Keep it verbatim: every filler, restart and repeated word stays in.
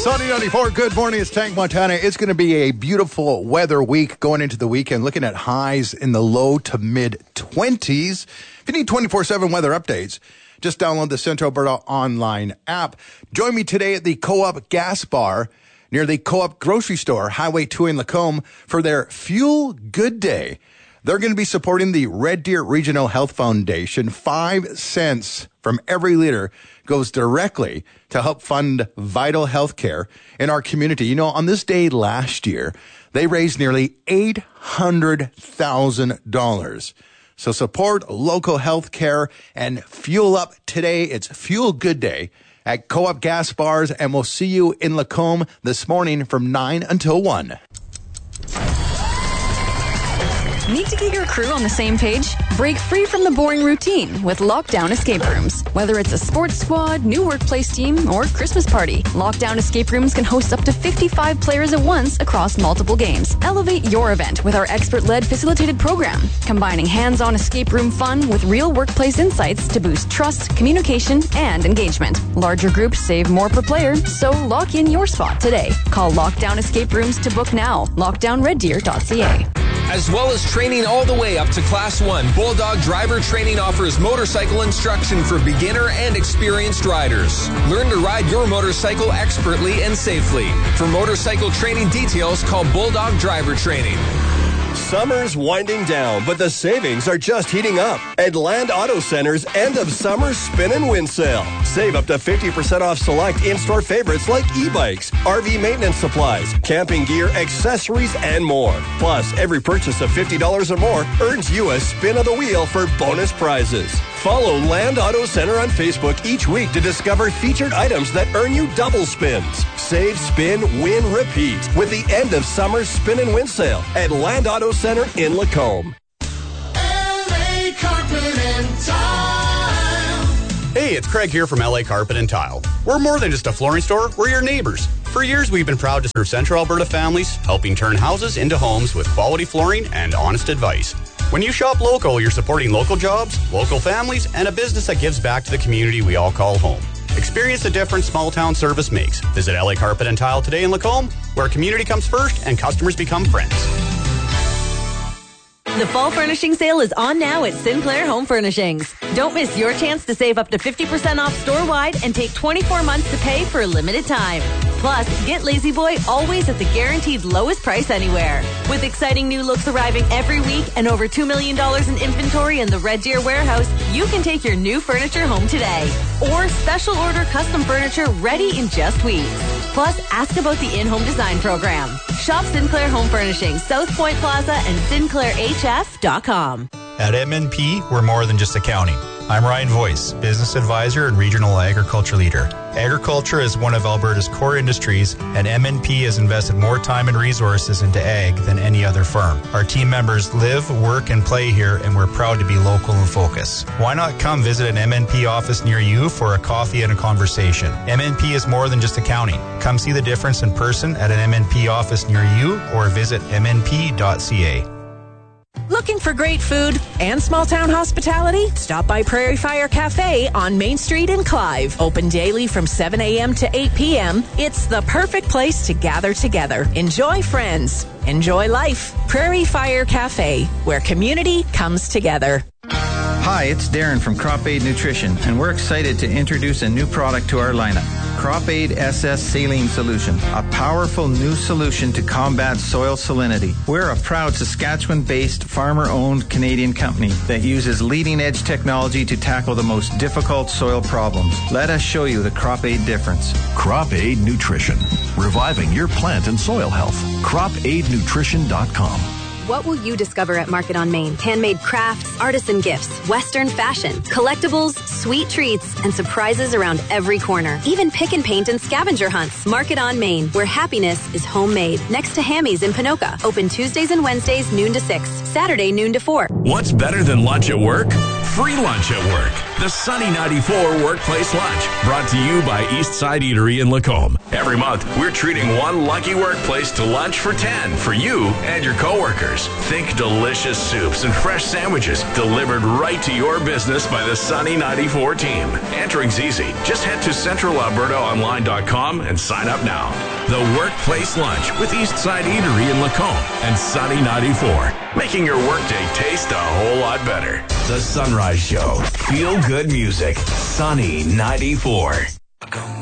Sunny ninety-four, good morning. It's Tank Montana. It's going to be a beautiful weather week going into the weekend, looking at highs in the low to mid twenties. If you need twenty-four seven weather updates, just download the Central Alberta online app. Join me today at the Co-op Gas Bar near the Co-op Grocery Store, Highway two in Lacombe, for their Fuel Good Day. They're going to be supporting the Red Deer Regional Health Foundation. Five cents from every liter goes directly to help fund vital health care in our community. You know, on this day last year, they raised nearly eight hundred thousand dollars. So support local health care and fuel up today. It's Fuel Good Day at Co-op Gas Bars, and we'll see you in Lacombe this morning from nine until one. Need to get your crew on the same page? Break free from the boring routine with Lockdown Escape Rooms. Whether it's a sports squad, new workplace team, or Christmas party, Lockdown Escape Rooms can host up to fifty-five players at once across multiple games. Elevate your event with our expert-led facilitated program, combining hands-on escape room fun with real workplace insights to boost trust, communication, and engagement. Larger groups save more per player, so lock in your spot today. Call Lockdown Escape Rooms to book now. lockdown red deer dot c a. As well as training all the way up to Class one, Bulldog Driver Training offers motorcycle instruction for beginner and experienced riders. Learn to ride your motorcycle expertly and safely. For motorcycle training details, call Bulldog Driver Training. Summer's winding down, but the savings are just heating up. At Land Auto Center's end of summer spin and win sale. Save up to fifty percent off select in-store favorites like e-bikes, R V maintenance supplies, camping gear, accessories, and more. Plus, every purchase of fifty dollars or more earns you a spin of the wheel for bonus prizes. Follow Land Auto Center on Facebook each week to discover featured items that earn you double spins. Save, spin, win, repeat with the end of summer spin and win sale at Land Auto Center in Lacombe. L A Carpet and Tile. Hey, it's Craig here from L A Carpet and Tile. We're more than just a flooring store, we're your neighbors. For years, we've been proud to serve Central Alberta families, helping turn houses into homes with quality flooring and honest advice. When you shop local, you're supporting local jobs, local families, and a business that gives back to the community we all call home. Experience the difference small-town service makes. Visit L A Carpet and Tile today in Lacombe, where community comes first and customers become friends. The fall furnishing sale is on now at Sinclair Home Furnishings. Don't miss your chance to save up to fifty percent off store-wide and take twenty-four months to pay for a limited time. Plus, get Lazy Boy always at the guaranteed lowest price anywhere. With exciting new looks arriving every week and over two million dollars in inventory in the Red Deer warehouse, you can take your new furniture home today. Or special order custom furniture ready in just weeks. Plus, ask about the in-home design program. Shop Sinclair Home Furnishings, South Point Plaza, and sinclair h f dot com. At M N P, we're more than just accounting. I'm Ryan Voice, Business Advisor and Regional Agriculture Leader. Agriculture is one of Alberta's core industries, and M N P has invested more time and resources into ag than any other firm. Our team members live, work, and play here, and we're proud to be local and focused. Why not come visit an M N P office near you for a coffee and a conversation? M N P is more than just accounting. Come see the difference in person at an M N P office near you or visit m n p dot c a. Looking for great food and small-town hospitality? Stop by Prairie Fire Cafe on Main Street in Clive. Open daily from seven a.m. to eight p.m. It's the perfect place to gather together. Enjoy friends. Enjoy life. Prairie Fire Cafe, where community comes together. Hi, it's Darren from Crop Aid Nutrition, and we're excited to introduce a new product to our lineup. Crop Aid S S Saline Solution, a powerful new solution to combat soil salinity. We're a proud Saskatchewan-based, farmer-owned Canadian company that uses leading-edge technology to tackle the most difficult soil problems. Let us show you the Crop Aid difference. Crop Aid Nutrition, reviving your plant and soil health. crop aid nutrition dot com. What will you discover at Market on Main? Handmade crafts, artisan gifts, Western fashion, collectibles, sweet treats, and surprises around every corner. Even pick and paint and scavenger hunts. Market on Main, where happiness is homemade. Next to Hammy's in Pinoka. Open Tuesdays and Wednesdays, noon to six. Saturday, noon to four. What's better than lunch at work? free lunch at work. The Sunny ninety-four Workplace Lunch, brought to you by Eastside Eatery in Lacombe. Every month, we're treating one lucky workplace to lunch for ten for you and your coworkers. Think delicious soups and fresh sandwiches delivered right to your business by the Sunny ninety-four team. Entering's easy. Just head to central alberta online dot com and sign up now. The Workplace Lunch with Eastside Eatery in Lacombe and Sunny ninety-four, making your workday taste a whole lot better. The Sunrise Show. Feel good music. Sunny ninety-four.